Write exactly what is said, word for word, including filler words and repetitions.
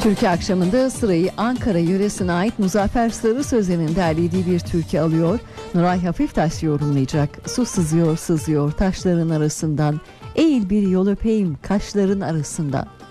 Türkiye akşamında sırayı Ankara yöresine ait Muzaffer Sarı Sözen'in derlediği bir türkü alıyor. Nuray Hafiftaş yorumlayacak. Su sızıyor sızıyor taşların arasından, eğil bir yol öpeyim kaşların arasından.